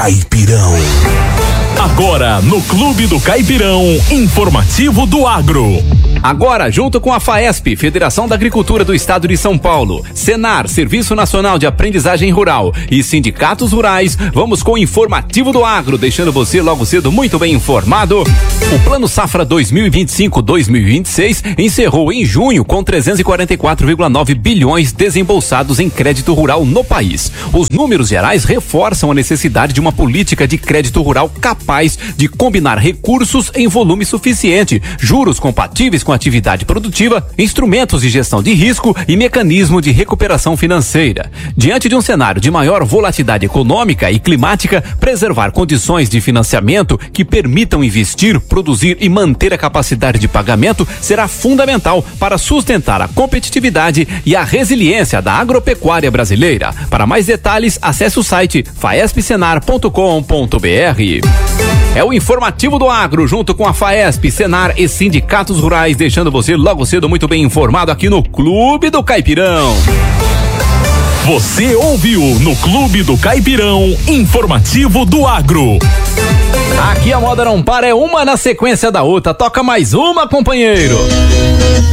Caipirão. Agora, no Clube do Caipirão, informativo do agro. Agora, junto com a FAESP, Federação da Agricultura do Estado de São Paulo, Senar, Serviço Nacional de Aprendizagem Rural e sindicatos rurais, vamos com o informativo do agro, deixando você logo cedo muito bem informado. O Plano Safra 2025-2026 encerrou em junho com 344,9 bilhões desembolsados em crédito rural no país. Os números gerais reforçam a necessidade de uma política de crédito rural capaz de combinar recursos em volume suficiente, juros compatíveis com a atividade produtiva, instrumentos de gestão de risco e mecanismo de recuperação financeira. Diante de um cenário de maior volatilidade econômica e climática, preservar condições de financiamento que permitam investir, produzir e manter a capacidade de pagamento será fundamental para sustentar a competitividade e a resiliência da agropecuária brasileira. Para mais detalhes, acesse o site faespsenar.com.br. É o informativo do agro, junto com a FAESP, Senar e sindicatos rurais, deixando você logo cedo muito bem informado aqui no Clube do Caipirão. Você ouviu no Clube do Caipirão, informativo do agro. Aqui a moda não para, é uma na sequência da outra. Toca mais uma, companheiro.